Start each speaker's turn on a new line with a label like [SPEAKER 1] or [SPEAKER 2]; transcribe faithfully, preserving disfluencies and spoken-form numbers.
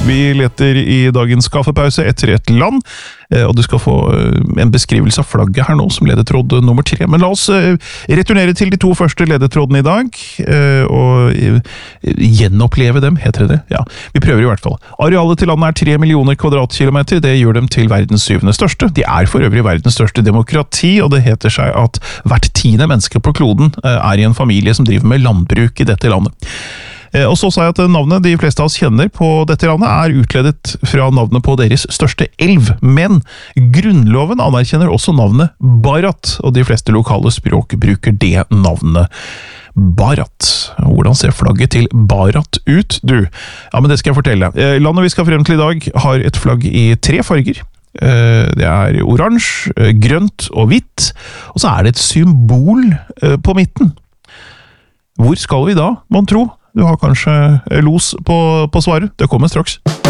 [SPEAKER 1] Vi leter i dagens kaffepause etter et land, og du skal få en beskrivelse av flagget her nå som ledetråd nummer tre. Men la oss returnere til de to første ledetrådene i dag, og gjenoppleve dem, heter det det? Ja, vi prøver i hvert fall. Arealet til landet er tre millioner kvadratkilometer, det gjør dem til verdens syvende største. De er for øvrig verdens største demokrati, og det heter seg at hvert tiende menneske på kloden er i en familie som driver med landbruk i dette landet. Og så sa jeg at navnet de fleste av oss kjenner på dette landet er utledet fra navnet på deres største elv, men grunnloven anerkjenner også navnet Bharat, og de fleste lokale språk bruker det navnet Bharat. Hvordan ser flagget til Bharat ut, du? Ja, men det skal jeg fortelle. Landet vi skal frem til i dag har et flagg i tre farger. Det er oransje, grønt og hvitt, og så er det et symbol på midten. Hvor skal vi da, man tro? Du har kanskje los på, på svaret. Det kommer straks.